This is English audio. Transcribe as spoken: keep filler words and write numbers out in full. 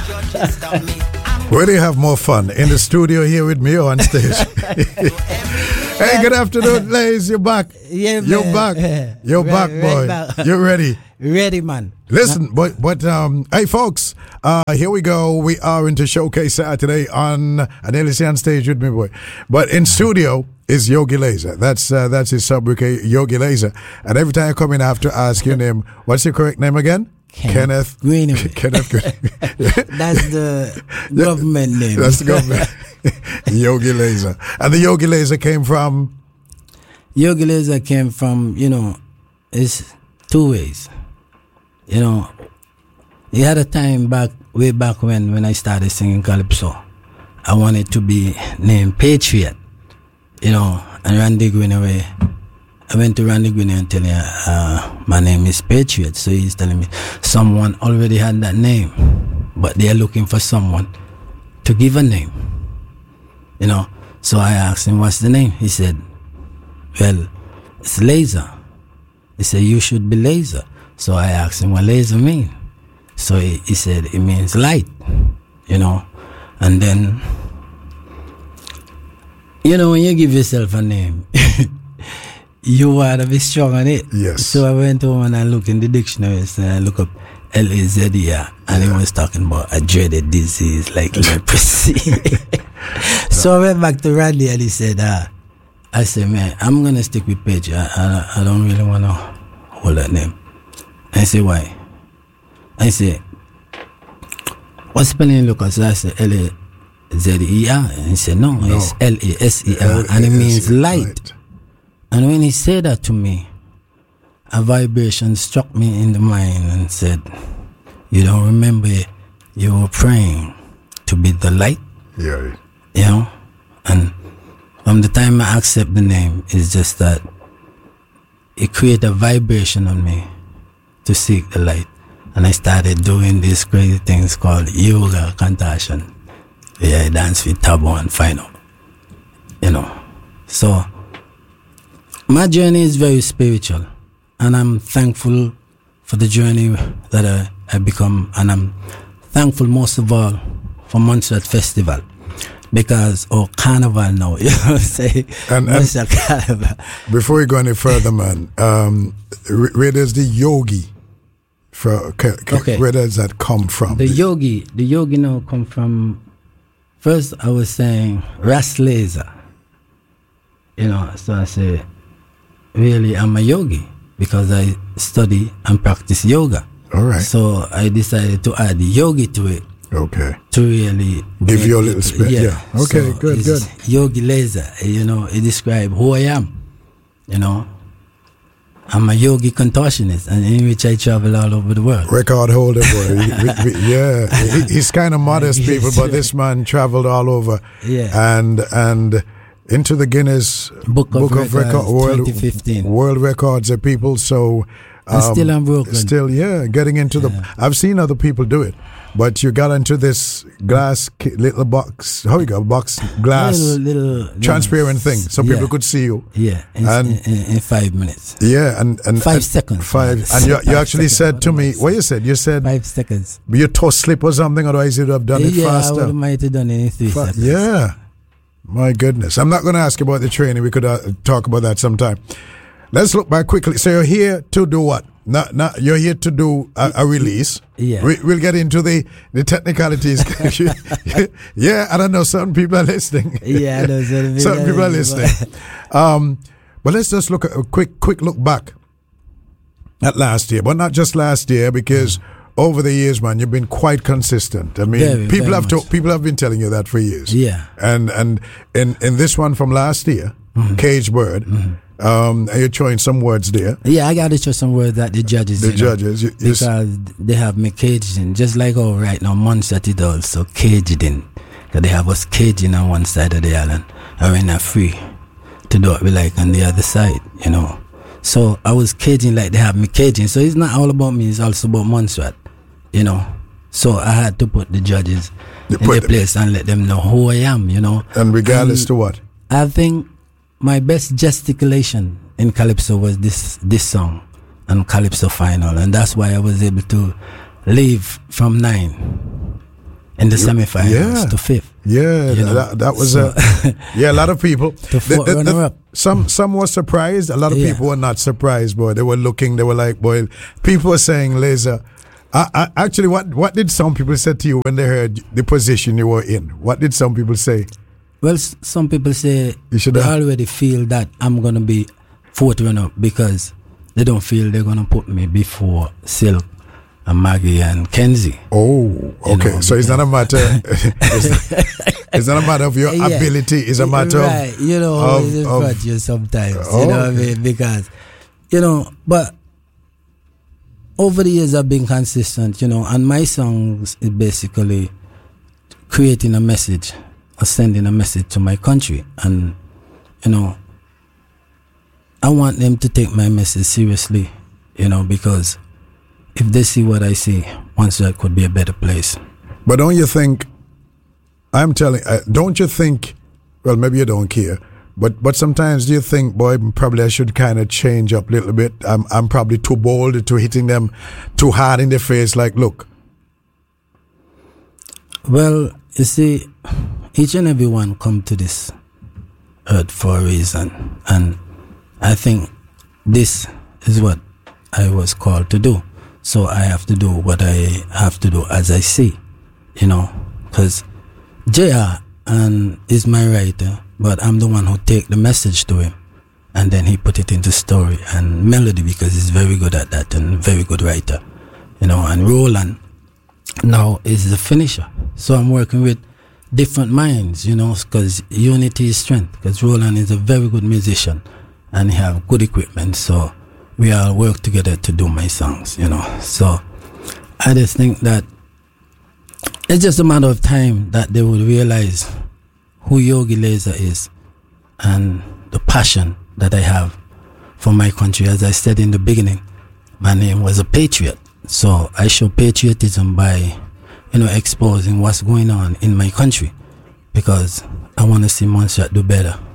Where do you have more fun? In the studio here with me or on stage? Hey, good afternoon, ladies. You're back. Yeah, man. You're back. You're Ready, back, boy. ready back. You're ready. Ready, man. Listen, but but um, hey, folks, uh, here we go. We are into Showcase Saturday on. I nearly say on stage with me, boy, but in studio is Yogi Laser. That's uh, that's his sobriquet, Yogi Laser. And every time I come in, I have to ask your name. What's your correct name again? Kenneth Greenaway. Kenneth Greenaway. That's the government name. That's the government. Yogi Laser. And the Yogi Laser came from? Yogi Laser came from, you know, it's two ways. You know, he had a time back, way back when, when I started singing Calypso. I wanted to be named Patriot, you know, and Randy Greenaway. I went to Randy Greenaway and telling him, uh, my name is Patriot. So he's telling me someone already had that name, but they are looking for someone to give a name, you know. So I asked him, what's the name? He said, well, it's Laser. He said, you should be Laser. So I asked him what laser mean. So he, he said it means light, you know. And then, you know, when you give yourself a name, you want to be strong on it. Yes. So I went home and I looked in the dictionaries and I looked up L A Z E R, and yeah. It was talking about a dreaded disease like leprosy. So I went back to Randy and he said, uh, I said, man, I'm going to stick with Page. I, I, I don't really want to hold that name. I say, why? I say, what's spelling Lucas? I said, L A Z E R. And he said, no, no. It's L A S E R. And it means light. light. And when he said that to me, a vibration struck me in the mind and said, you don't remember you were praying to be the light? Yeah. You know? And from the time I accept the name, it's just that it created a vibration on me to seek the light. And I started doing these crazy things called yoga contortion. Yeah, I dance with Tabo and Final. You know. So my journey is very spiritual. And I'm thankful for the journey that I, I become. And I'm thankful most of all for Montserrat Festival. Because, or Carnival now, you know what I'm saying? And, and Carnival. Before you go any further, man, um, where does the yogi, for, ca, ca, okay. where does that come from? The, the yogi, the yogi now come from, first I was saying Ras Laser. You know, so I say, really, I'm a yogi because I study and practice yoga. All right. So I decided to add yogi to it. Okay. To really give you a little spin. Yeah. yeah. Okay, so good, good. Yogi Laser, you know, it describes who I am. You know, I'm a yogi contortionist, and in which I travel all over the world. Record holder, boy. we, we, yeah. He, he's kind of modest, people, but this man traveled all over. Yeah. And and into the Guinness Book of, Book of Records, Record, World, twenty fifteen. World Records of people. So um, still unbroken. Still, yeah, getting into yeah. the. I've seen other people do it, but you got into this glass little box. How you go? Box glass, little, little transparent thing, so yeah. people could see you. Yeah, in, and in, in five minutes. Yeah, and and five and seconds. Five, and you, you actually said to me, what you said? You said five seconds. Your toe slip or something, otherwise you'd have done yeah, it faster. Yeah, I would might have done it in three Fa- seconds. Yeah. My goodness. I'm not going to ask you about the training. We could uh, talk about that sometime. Let's look back quickly. So you're here to do what? Not, not, you're here to do a, a release. Yeah. We, we'll get into the, the technicalities. Yeah, I don't know. Some people are listening. Yeah, I know. Some, some people are listening. um, but let's just look at a quick, quick look back at last year. But not just last year, because over the years, man, you've been quite consistent. I mean, very, people very have to, people have been telling you that for years. Yeah. And and in, in this one from last year, mm-hmm. Cage Bird, mm-hmm. um, you're showing some words there. Yeah, I got to show some words that the judges. The you judges, know, you, you because s- they have me caged in, just like oh right now, Montserrat it also caged in, because they have us caging on one side of the island, and we're not free to do what we like on the other side, you know. So I was caging like they have me caging. So it's not all about me; it's also about Montserrat. You know, so I had to put the judges you in their place and let them know who I am, you know. And regardless and to what? I think my best gesticulation in Calypso was this this song and Calypso Final. And that's why I was able to leave from nine in the semifinals yeah. to fifth. Yeah, You know, that, that was so- a yeah. A lot of people. To fourth runner-up. Some some were surprised. A lot of Yeah. people were not surprised, boy. They were looking. They were like, boy. People were saying, Laser. I, I, actually, what what did some people say to you when they heard the position you were in? What did some people say? Well, s- some people say You should they have- already feel that I'm gonna be fourth runner because they don't feel they're gonna put me before Silk and Maggie and Kenzie. Oh, okay. know, so it's not a matter. it's, it's not a matter of your Yeah. ability. It's a matter right. of you know, of- it's in of- front you sometimes. Oh, you know what I okay. mean? Because you know, but over the years I've been consistent. You know, and my songs is basically creating a message or sending a message to my country, and you know, I want them to take my message seriously. You know, because if they see what I see, once that could be a better place. But don't you think? I'm telling. Uh, don't you think? Well, maybe you don't care. But but sometimes do you think, boy, probably I should kind of change up a little bit. I'm I'm probably too bold to hitting them too hard in the face. Like, look, Well, you see, each and every one come to this earth for a reason, and I think this is what I was called to do. So I have to do what I have to do as I see, you know, because J R and is my writer, but I'm the one who take the message to him, and then he put it into story and melody because he's very good at that and very good writer, you know. And Roland now is the finisher, so I'm working with different minds, you know, because unity is strength. Because Roland is a very good musician, and he have good equipment, so we all work together to do my songs, you know. So I just think that it's just a matter of time that they will realize who Yogi Laser is and the passion that I have for my country. As I said in the beginning, my name was a patriot. So I show patriotism by, you know, exposing what's going on in my country, because I want to see Montserrat do better.